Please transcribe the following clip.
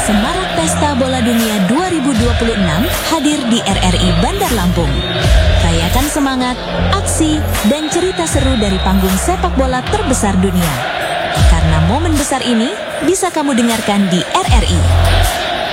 Semarak Pesta Bola Dunia 2026 hadir di RRI Bandar Lampung. Rayakan semangat, aksi, dan cerita seru dari panggung sepak bola terbesar dunia. Karena momen besar ini bisa kamu dengarkan di RRI.